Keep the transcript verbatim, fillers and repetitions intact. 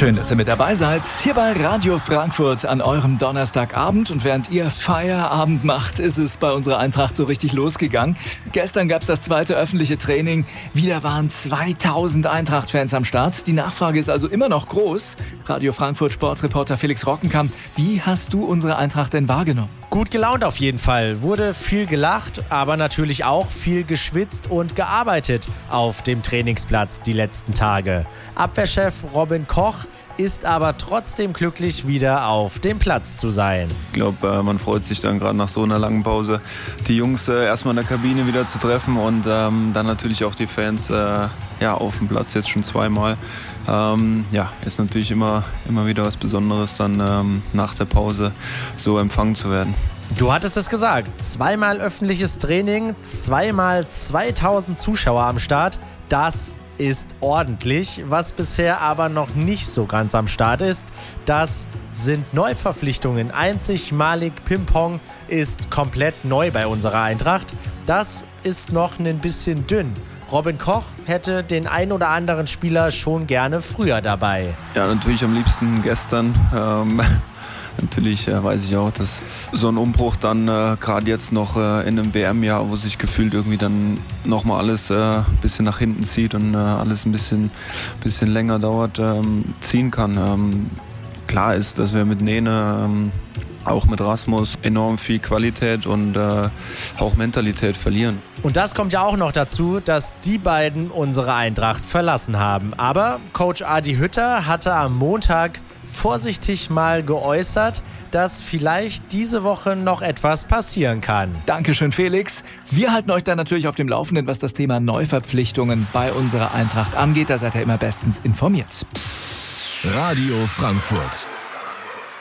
Schön, dass ihr mit dabei seid, hier bei Radio Frankfurt an eurem Donnerstagabend. Und während ihr Feierabend macht, ist es bei unserer Eintracht so richtig losgegangen. Gestern gab es das zweite öffentliche Training. Wieder waren zweitausend Eintracht-Fans am Start. Die Nachfrage ist also immer noch groß. Radio Frankfurt Sportreporter Felix Rockenkamp, wie hast du unsere Eintracht denn wahrgenommen? Gut gelaunt auf jeden Fall. Wurde viel gelacht, aber natürlich auch viel geschwitzt und gearbeitet auf dem Trainingsplatz die letzten Tage. Abwehrchef Robin Koch ist aber trotzdem glücklich, wieder auf dem Platz zu sein. Ich glaube, man freut sich dann gerade nach so einer langen Pause, die Jungs äh, erstmal in der Kabine wieder zu treffen und ähm, dann natürlich auch die Fans äh, ja, auf dem Platz jetzt schon zweimal. Ähm, ja, ist natürlich immer, immer wieder was Besonderes, dann ähm, nach der Pause so empfangen zu werden. Du hattest es gesagt, zweimal öffentliches Training, zweimal zweitausend Zuschauer am Start, das ist ordentlich. Was bisher aber noch nicht so ganz am Start ist, das sind Neuverpflichtungen. Einzig Malik Pimpong ist komplett neu bei unserer Eintracht. Das ist noch ein bisschen dünn. Robin Koch hätte den ein oder anderen Spieler schon gerne früher dabei. Ja, natürlich am liebsten gestern. Ähm Natürlich äh, weiß ich auch, dass so ein Umbruch dann äh, gerade jetzt noch äh, in einem W M-Jahr, wo sich gefühlt irgendwie dann nochmal alles ein äh, bisschen nach hinten zieht und äh, alles ein bisschen, bisschen länger dauert, ähm, ziehen kann. Ähm, klar ist, dass wir mit Nene, ähm, auch mit Rasmus, enorm viel Qualität und äh, auch Mentalität verlieren. Und das kommt ja auch noch dazu, dass die beiden unsere Eintracht verlassen haben. Aber Coach Adi Hütter hatte am Montag vorsichtig mal geäußert, dass vielleicht diese Woche noch etwas passieren kann. Dankeschön, Felix. Wir halten euch dann natürlich auf dem Laufenden, was das Thema Neuverpflichtungen bei unserer Eintracht angeht. Da seid ihr immer bestens informiert. Radio Frankfurt.